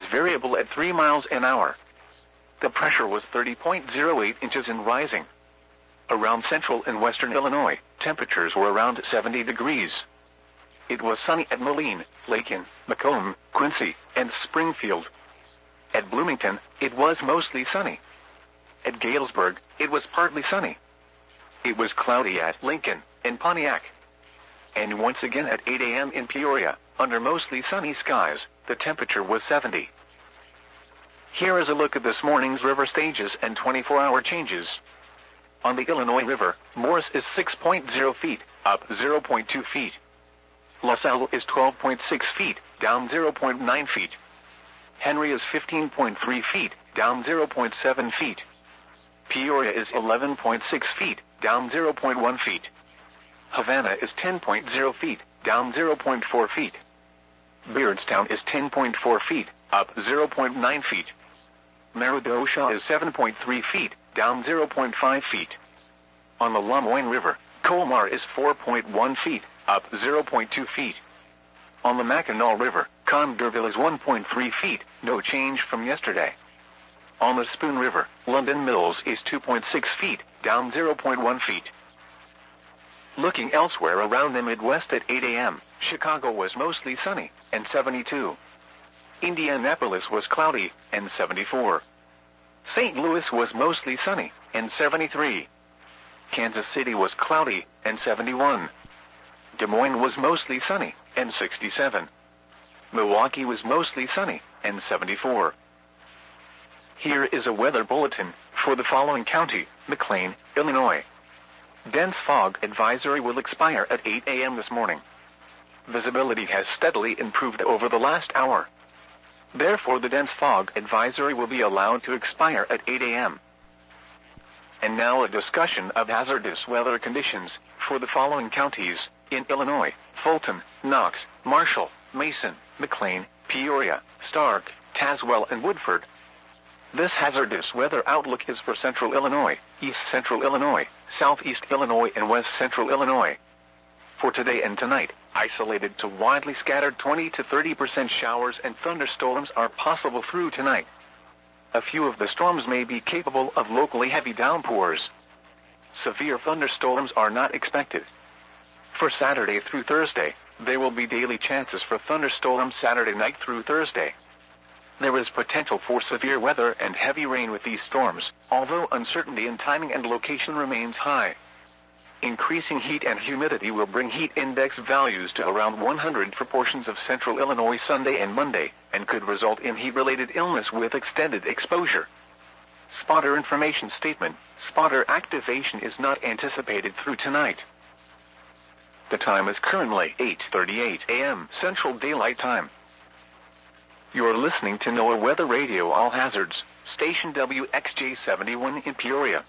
variable at 3 miles an hour. The pressure was 30.08 inches and rising. Around central and western Illinois, temperatures were around 70 degrees. It was sunny at Moline, Lakin, Macomb, Quincy, and Springfield. At Bloomington, it was mostly sunny. At Galesburg, it was partly sunny. It was cloudy at Lincoln and Pontiac. And once again at 8 a.m. in Peoria, under mostly sunny skies, the temperature was 70. Here is a look at this morning's river stages and 24-hour changes. On the Illinois River, Morris is 6.0 feet, up 0.2 feet. LaSalle is 12.6 feet, down 0.9 feet. Henry is 15.3 feet, down 0.7 feet. Peoria is 11.6 feet, down 0.1 feet. Havana is 10.0 feet, down 0.4 feet. Beardstown is 10.4 feet, up 0.9 feet. Meridosha is 7.3 feet, down 0.5 feet. On the Lamoine River, Colmar is 4.1 feet, up 0.2 feet. On the Mackinac River, Condorville is 1.3 feet, no change from yesterday. On the Spoon River, London Mills is 2.6 feet, down 0.1 feet. Looking elsewhere around the Midwest at 8 a.m., Chicago was mostly sunny, and 72. Indianapolis was cloudy, and 74. St. Louis was mostly sunny, and 73. Kansas City was cloudy, and 71. Des Moines was mostly sunny, and 67. Milwaukee was mostly sunny, and 74. Here is a weather bulletin for the following county: McLean, Illinois. Dense fog advisory will expire at 8 a.m. this morning. Visibility has steadily improved over the last hour. Therefore, the dense fog advisory will be allowed to expire at 8 a.m. And now a discussion of hazardous weather conditions for the following counties in Illinois: Fulton, Knox, Marshall, Mason, McLean, Peoria, Stark, Tazewell, and Woodford. This hazardous weather outlook is for Central Illinois, East Central Illinois, Southeast Illinois, and West Central Illinois. For today and tonight, isolated to widely scattered 20 to 30% showers and thunderstorms are possible through tonight. A few of the storms may be capable of locally heavy downpours. Severe thunderstorms are not expected. For Saturday through Thursday, there will be daily chances for thunderstorms Saturday night through Thursday. There is potential for severe weather and heavy rain with these storms, although uncertainty in timing and location remains high. Increasing heat and humidity will bring heat index values to around 100 for portions of central Illinois Sunday and Monday, and could result in heat-related illness with extended exposure. Spotter information statement: spotter activation is not anticipated through tonight. The time is currently 8:38 a.m. Central Daylight Time. You're listening to NOAA Weather Radio All Hazards, station WXJ71 in Peoria.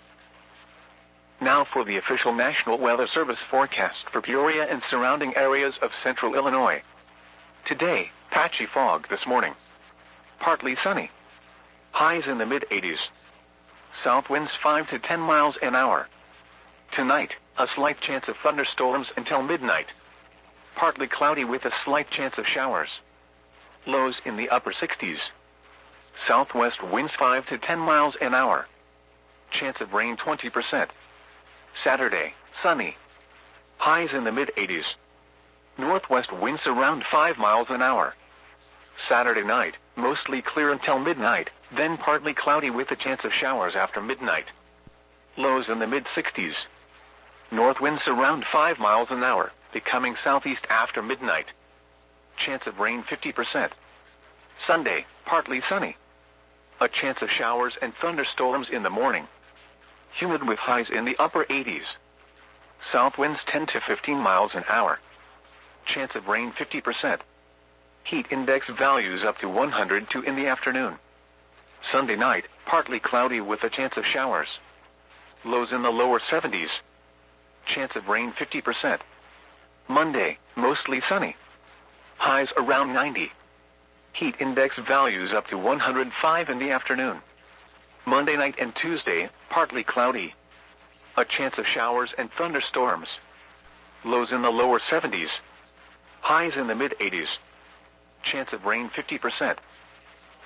Now for the official National Weather Service forecast for Peoria and surrounding areas of central Illinois. Today, patchy fog this morning. Partly sunny. Highs in the mid-80s. South winds 5 to 10 miles an hour. Tonight, a slight chance of thunderstorms until midnight. Partly cloudy with a slight chance of showers. Lows in the upper 60s. Southwest winds 5 to 10 miles an hour. Chance of rain 20%. Saturday, sunny. Highs in the mid-80s. Northwest winds around 5 miles an hour. Saturday night, mostly clear until midnight, then partly cloudy with a chance of showers after midnight. Lows in the mid-60s. North winds around 5 miles an hour, becoming southeast after midnight. Chance of rain 50%. Sunday, partly sunny. A chance of showers and thunderstorms in the morning. Humid with highs in the upper 80s. South winds 10 to 15 miles an hour. Chance of rain 50%. Heat index values up to 102 in the afternoon. Sunday night, partly cloudy with a chance of showers. Lows in the lower 70s. Chance of rain 50%. Monday, mostly sunny. Highs around 90. Heat index values up to 105 in the afternoon. Monday night and Tuesday, partly cloudy. A chance of showers and thunderstorms. Lows in the lower 70s. Highs in the mid-80s. Chance of rain 50%.